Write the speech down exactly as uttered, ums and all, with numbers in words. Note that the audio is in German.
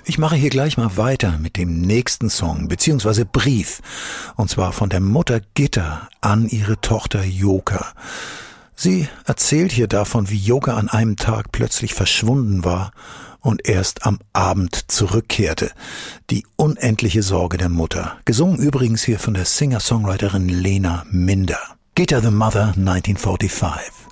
Ich mache hier gleich mal weiter mit dem nächsten Song bzw. Brief, und zwar von der Mutter Gitta an ihre Tochter Joka. Sie erzählt hier davon, wie Joka an einem Tag plötzlich verschwunden war und erst am Abend zurückkehrte. Die unendliche Sorge der Mutter. Gesungen übrigens hier von der Singer-Songwriterin Lena Minder. Gitta the Mother, neunzehnhundertfünfundvierzig.